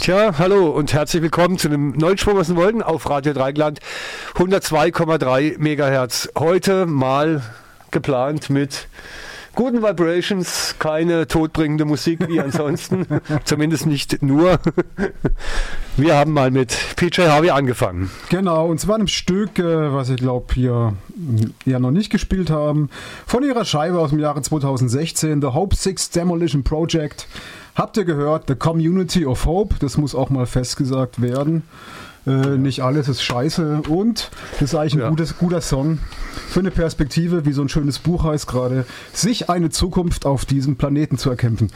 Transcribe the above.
Tja, hallo und herzlich willkommen zu einem neuen Sprung aus den Wolken auf Radio Dreigland 102,3 Megahertz. Heute mal geplant mit guten Vibrations, keine todbringende Musik wie ansonsten, zumindest nicht nur. Wir haben mal mit PJ Harvey angefangen. Genau, und zwar einem Stück, was ich glaube hier ja noch nicht gespielt haben, von ihrer Scheibe aus dem Jahre 2016, The Hope Six Demolition Project. Habt ihr gehört, The Community of Hope, das muss auch mal festgesagt werden. Nicht alles ist scheiße und das ist eigentlich ein guter Song für eine Perspektive, wie so ein schönes Buch heißt gerade, sich eine Zukunft auf diesem Planeten zu erkämpfen.